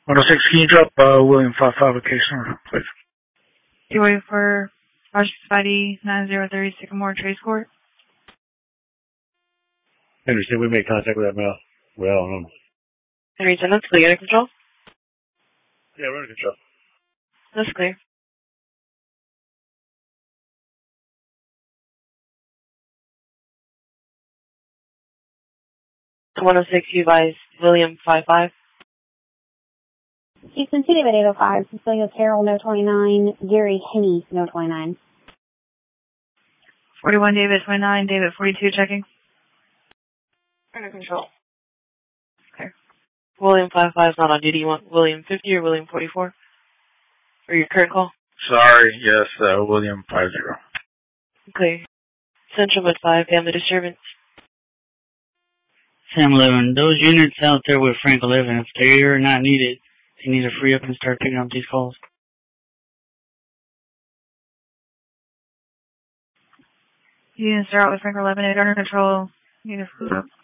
106, can you drop William 55 location, please? You wait for Project ID 9030 Sycamore Trace Court. Understand, we made contact with that male. Well, I don't know. Henry Tennant, the unit control? Yeah, we're under control. That's clear. To 106, you advise William 55. Houston City at 805, Cecilia Carroll, no 29, Gary Henney, no 29. 41 David 29, David 42 checking. Under control. Okay. William 55 is not on duty. You want William 50 or William 44? For your current call? Sorry, yes, William 50. Okay. Central Mid 5, family disturbance. Sam 11, those units out there with Frank 11, if they are not needed, they need to free up and start picking up these calls. Units are out with Frank 11, under control. Unit